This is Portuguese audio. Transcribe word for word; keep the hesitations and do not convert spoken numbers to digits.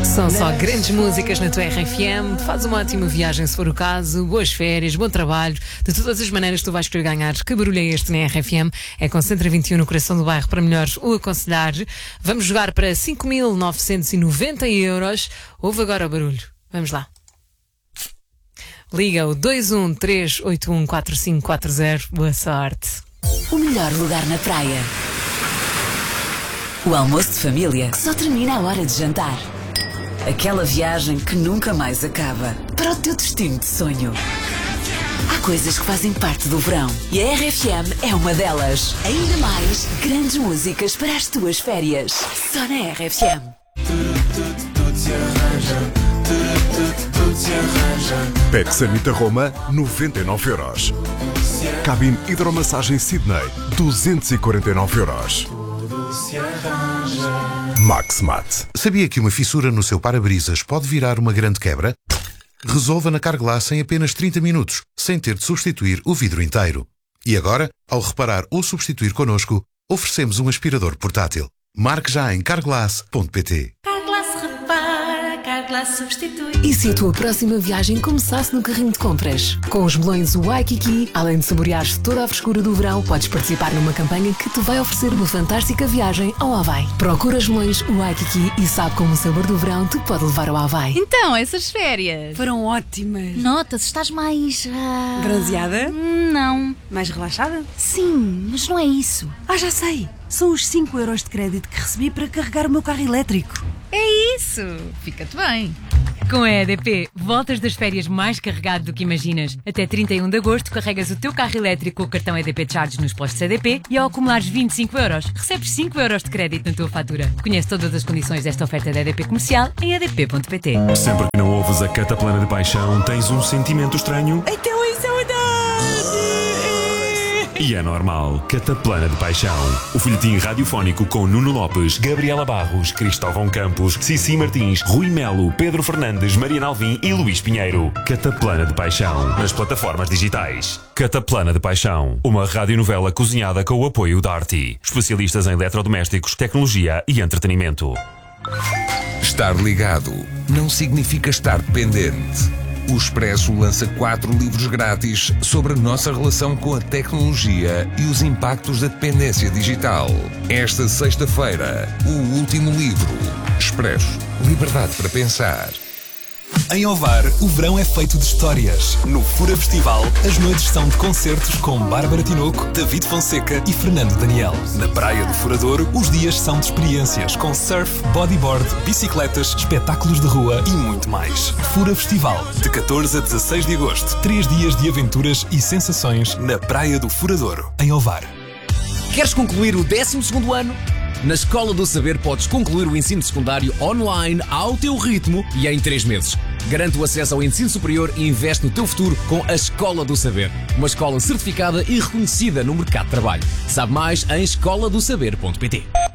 São só grandes músicas na tua R F M. Faz uma ótima viagem se for o caso. Boas férias, bom trabalho. De todas as maneiras, tu vais querer ganhar. Que barulho é este na R F M? É com Centra vinte e um no coração do bairro para melhores o aconselhar. Vamos jogar para cinco mil novecentos e noventa euros. Ouve agora o barulho. Vamos lá. Liga o dois um três oito um quatro cinco quatro zero. Boa sorte. O melhor lugar na praia. O almoço de família que só termina à hora de jantar. Aquela viagem que nunca mais acaba. Para o teu destino de sonho. Há coisas que fazem parte do verão e a R F M é uma delas. Ainda mais grandes músicas para as tuas férias. Só na R F M. Pet Sanita Roma, noventa e nove euros. Cabine Hidromassagem Sydney, duzentos e quarenta e nove euros. Max Mat. Sabia que uma fissura no seu para-brisas pode virar uma grande quebra? Resolva na Carglass em apenas trinta minutos, sem ter de substituir o vidro inteiro. E agora, ao reparar ou substituir connosco, oferecemos um aspirador portátil. Marque já em carglass ponto pt. Carglass repara, Carglass substitui. E se a tua próxima viagem começasse no carrinho de compras? Com os melões Waikiki, além de saboreares toda a frescura do verão, podes participar numa campanha que te vai oferecer uma fantástica viagem ao Havaí. Procura os melões Waikiki e sabe como o sabor do verão te pode levar ao Havaí. Então, essas férias foram ótimas. Nota-se, estás mais... Uh... bronzeada? Não. Mais relaxada? Sim, mas não é isso. Ah, já sei. São os cinco euros de crédito que recebi para carregar o meu carro elétrico. É isso. Fica-te bem. Com a E D P, voltas das férias mais carregado do que imaginas. Até trinta e um de agosto, carregas o teu carro elétrico com o cartão E D P Charge nos postos E D P e ao acumulares vinte e cinco euros, recebes cinco euros de crédito na tua fatura. Conhece todas as condições desta oferta da E D P Comercial em e d p ponto p t. Sempre que não ouves a Cataplana de Paixão, tens um sentimento estranho? Então é saudade! E é normal. Cataplana de Paixão. O folhetim radiofónico com Nuno Lopes, Gabriela Barros, Cristóvão Campos, Cici Martins, Rui Melo, Pedro Fernandes, Mariana Alvim e Luís Pinheiro. Cataplana de Paixão. Nas plataformas digitais. Cataplana de Paixão. Uma radionovela cozinhada com o apoio da Arti. Especialistas em eletrodomésticos, tecnologia e entretenimento. Estar ligado não significa estar dependente. O Expresso lança quatro livros grátis sobre a nossa relação com a tecnologia e os impactos da dependência digital. Esta sexta-feira, o último livro. Expresso. Liberdade para pensar. Em Ovar, o verão é feito de histórias. No Fura Festival, as noites são de concertos com Bárbara Tinoco, David Fonseca e Fernando Daniel. Na Praia do Furadouro, os dias são de experiências com surf, bodyboard, bicicletas, espetáculos de rua e muito mais. Fura Festival, de catorze a dezasseis de agosto. Três dias de aventuras e sensações na Praia do Furadouro, em Ovar. Queres concluir o décimo segundo ano? Na Escola do Saber podes concluir o ensino secundário online ao teu ritmo e em três meses. Garante o acesso ao ensino superior e investe no teu futuro com a Escola do Saber. Uma escola certificada e reconhecida no mercado de trabalho. Sabe mais em escola do saber ponto p t.